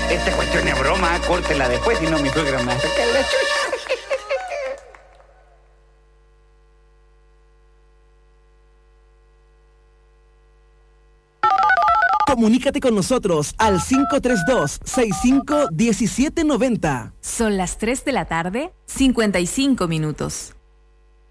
Esta cuestión es broma, córtela después, si no mi suegra me hace caer la chucha. Comunícate con nosotros al 532-651790. Son las 3 de la tarde, 55 minutos.